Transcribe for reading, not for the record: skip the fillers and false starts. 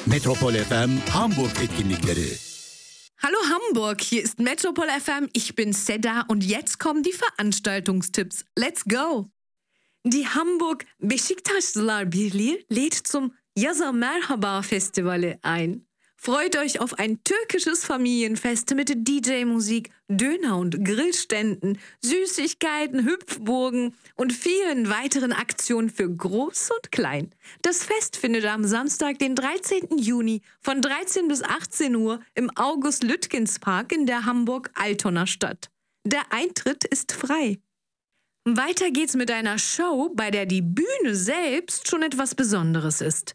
Metropol FM Hamburg etkinlikleri. Hallo Hamburg, hier ist Metropol FM, ich bin Seda und jetzt kommen die Veranstaltungstipps. Let's go! Die Hamburg Beşiktaşlılar Birliği lädt zum Yaza Merhaba Festivale ein. Freut euch auf ein türkisches Familienfest mit DJ-Musik, Döner- und Grillständen, Süßigkeiten, Hüpfburgen und vielen weiteren Aktionen für Groß und Klein. Das Fest findet am Samstag, den 13. Juni von 13 bis 18 Uhr im August-Lütgens-Park in der Hamburg-Altona statt. Der Eintritt ist frei. Weiter geht's mit einer Show, bei der die Bühne selbst schon etwas Besonderes ist.